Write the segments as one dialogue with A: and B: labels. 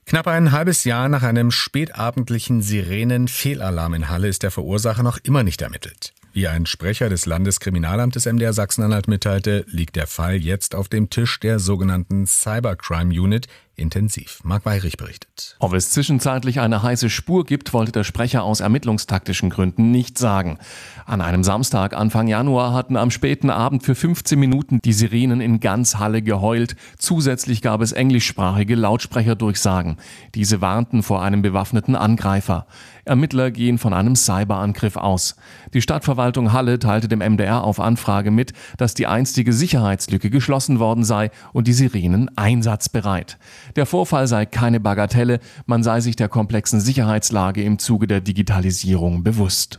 A: Knapp ein halbes Jahr nach einem spätabendlichen Sirenen-Fehlalarm in Halle ist der Verursacher noch immer nicht ermittelt. Wie ein Sprecher des Landeskriminalamtes MDR Sachsen-Anhalt mitteilte, liegt der Fall jetzt auf dem Tisch der sogenannten Cybercrime Unit intensiv. Marc Weyrich berichtet.
B: Ob es zwischenzeitlich eine heiße Spur gibt, wollte der Sprecher aus ermittlungstaktischen Gründen nicht sagen. An einem Samstag Anfang Januar hatten am späten Abend für 15 Minuten die Sirenen in ganz Halle geheult. Zusätzlich gab es englischsprachige Lautsprecherdurchsagen. Diese warnten vor einem bewaffneten Angreifer. Ermittler gehen von einem Cyberangriff aus. Die Stadtverwaltung Halle teilte dem MDR auf Anfrage mit, dass die einstige Sicherheitslücke geschlossen worden sei und die Sirenen einsatzbereit. Der Vorfall sei keine Bagatelle, man sei sich der komplexen Sicherheitslage im Zuge der Digitalisierung bewusst.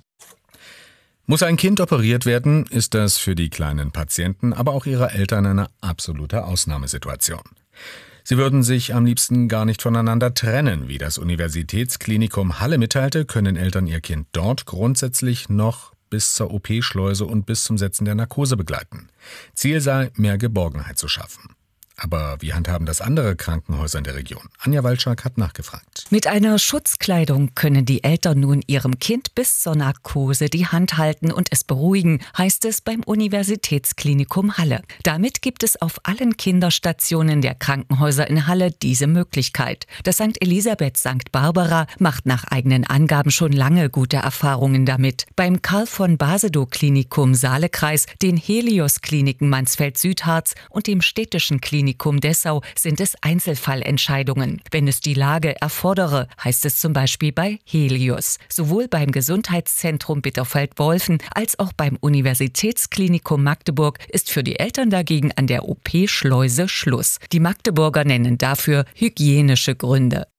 A: Muss ein Kind operiert werden, ist das für die kleinen Patienten, aber auch ihre Eltern eine absolute Ausnahmesituation. Sie würden sich am liebsten gar nicht voneinander trennen. Wie das Universitätsklinikum Halle mitteilte, können Eltern ihr Kind dort grundsätzlich noch bis zur OP-Schleuse und bis zum Setzen der Narkose begleiten. Ziel sei, mehr Geborgenheit zu schaffen. Aber wie handhaben das andere Krankenhäuser in der Region? Anja Walczak hat nachgefragt.
C: Mit einer Schutzkleidung können die Eltern nun ihrem Kind bis zur Narkose die Hand halten und es beruhigen, heißt es beim Universitätsklinikum Halle. Damit gibt es auf allen Kinderstationen der Krankenhäuser in Halle diese Möglichkeit. Das St. Elisabeth St. Barbara macht nach eigenen Angaben schon lange gute Erfahrungen damit. Beim Karl von Basedow Klinikum Saalekreis, den Helios Kliniken Mansfeld-Südharz und dem städtischen Klinikum Dessau sind es Einzelfallentscheidungen. Wenn es die Lage erfordere, heißt es zum Beispiel bei Helios. Sowohl beim Gesundheitszentrum Bitterfeld-Wolfen als auch beim Universitätsklinikum Magdeburg ist für die Eltern dagegen an der OP-Schleuse Schluss. Die Magdeburger nennen dafür hygienische Gründe.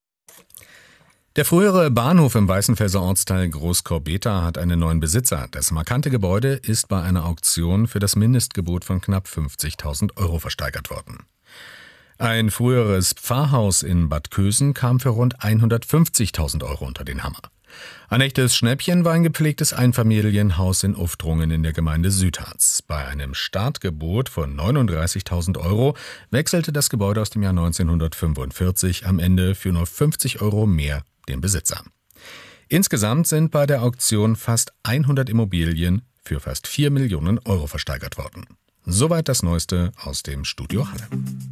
A: Der frühere Bahnhof im Weißenfelser Ortsteil Großkorbeta hat einen neuen Besitzer. Das markante Gebäude ist bei einer Auktion für das Mindestgebot von knapp 50.000 € versteigert worden. Ein früheres Pfarrhaus in Bad Kösen kam für rund 150.000 € unter den Hammer. Ein echtes Schnäppchen war ein gepflegtes Einfamilienhaus in Uftrungen in der Gemeinde Südharz. Bei einem Startgebot von 39.000 € wechselte das Gebäude aus dem Jahr 1945 am Ende für nur 50 € mehr den Besitzer. Insgesamt sind bei der Auktion fast 100 Immobilien für fast 4 Millionen € versteigert worden. Soweit das Neueste aus dem Studio Halle.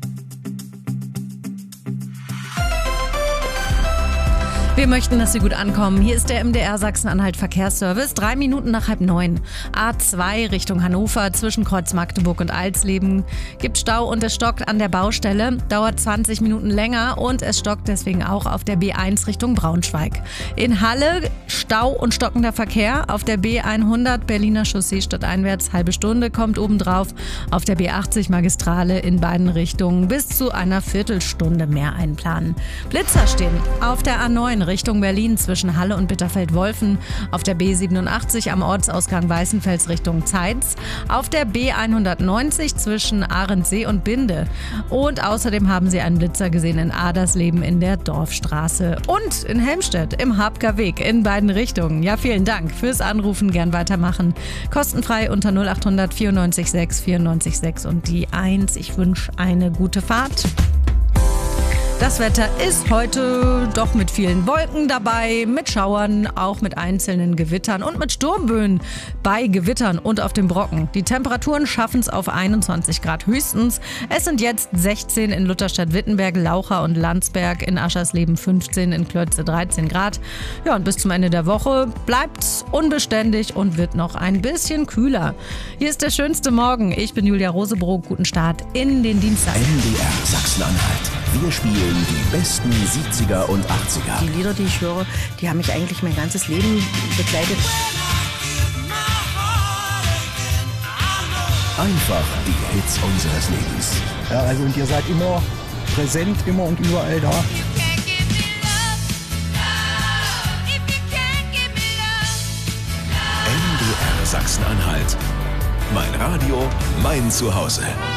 D: Wir möchten, dass Sie gut ankommen. Hier ist der MDR Sachsen-Anhalt Verkehrsservice. 3 Minuten nach 8:30. A2 Richtung Hannover zwischen Kreuz Magdeburg und Alsleben gibt Stau und es stockt an der Baustelle. Dauert 20 Minuten länger und es stockt deswegen auch auf der B1 Richtung Braunschweig. In Halle Stau und stockender Verkehr. Auf der B100 Berliner Chaussee stadteinwärts halbe Stunde kommt obendrauf. Auf der B80 Magistrale in beiden Richtungen bis zu einer Viertelstunde mehr einplanen. Blitzer stehen auf der A9 Richtung Berlin zwischen Halle und Bitterfeld-Wolfen, auf der B87 am Ortsausgang Weißenfels Richtung Zeitz, auf der B190 zwischen Ahrensee und Binde. Und außerdem haben Sie einen Blitzer gesehen in Adersleben in der Dorfstraße und in Helmstedt im Habker Weg in beiden Richtungen. Ja, vielen Dank fürs Anrufen, gern weitermachen. Kostenfrei unter 0800 94 6 94 6 und die 1. Ich wünsche eine gute Fahrt. Das Wetter ist heute doch mit vielen Wolken dabei, mit Schauern, auch mit einzelnen Gewittern und mit Sturmböen bei Gewittern und auf dem Brocken. Die Temperaturen schaffen es auf 21 Grad höchstens. Es sind jetzt 16 in Lutherstadt-Wittenberg, Laucha und Landsberg, in Aschersleben 15, in Klötze 13 Grad. Ja, und bis zum Ende der Woche bleibt's unbeständig und wird noch ein bisschen kühler. Hier ist der schönste Morgen. Ich bin Julia Rosebrock. Guten Start in den Dienstag.
E: MDR Sachsen-Anhalt. Wir spielen die besten 70er und 80er.
F: Die Lieder, die ich höre, die haben mich eigentlich mein ganzes Leben begleitet.
E: Einfach die Hits unseres Lebens.
G: Ja, also und ihr seid immer präsent, immer und überall da.
E: MDR Sachsen-Anhalt. Mein Radio, mein Zuhause.